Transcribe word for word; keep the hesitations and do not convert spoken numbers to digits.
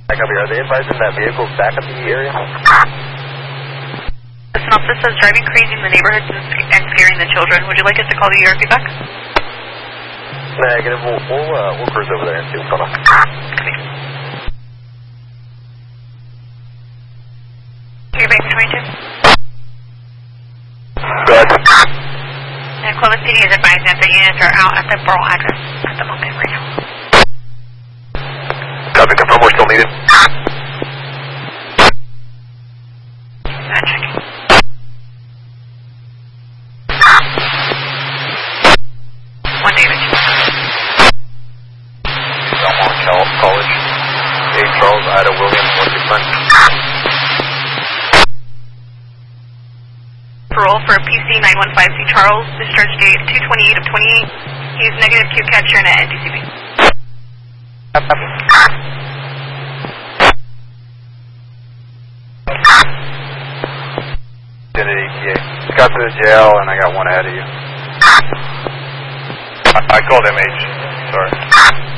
Back up here. Are they advising that vehicle's back at the area? Listen, officer says driving crazy in the neighborhoods and scaring the children. Would you like us to call the U R P back? Negative. We'll, we'll, uh, we'll cruise over there and see what's going on. Okay. Here, baby, twenty-two. Good. And Clovis City is advising that the units are out at the borough address at the moment right now. Copy, confirm we're still needed. I'm checking. One David. Belmont Cal- College. eight Charles, Ida Williams, one six nine. Parole for P C nine one five C Charles, discharge date two twenty-eight of twenty-eight. He's negative Q capture and at N D C B. Did it E T A. Just got to the jail and I got one ahead of you. I, I called M H. Sorry.